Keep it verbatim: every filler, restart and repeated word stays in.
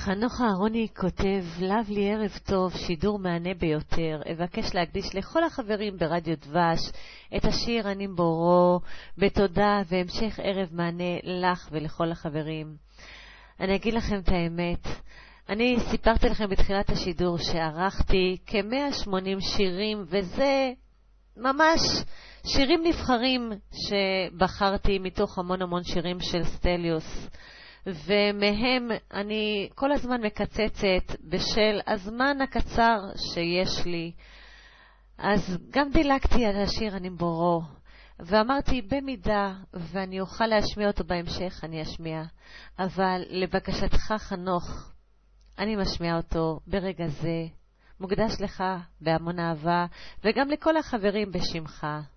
חנוך אהרוני כותב, לב לי ערב טוב, שידור מענה ביותר. אבקש להקדיש לכל החברים ברדיו דבש את השיר אני בורו, בתודה והמשך ערב מענה לך ולכל החברים. אני אגיד לכם את האמת, אני סיפרתי לכם בתחילת השידור שערכתי כ-מאה ושמונים שירים, וזה ממש שירים נבחרים שבחרתי מתוך המון המון שירים של סטליוס. ומהם אני כל הזמן מקצצת בשל הזמן הקצר שיש לי. אז גם דילגתי על השיר אני בורו, ואמרתי במידה ואני אוכל להשמיע אותו בהמשך אני אשמיע, אבל לבקשתך חנוך אני משמיע אותו ברגע זה, מוקדש לך בהמון אהבה וגם לכל החברים בשמך.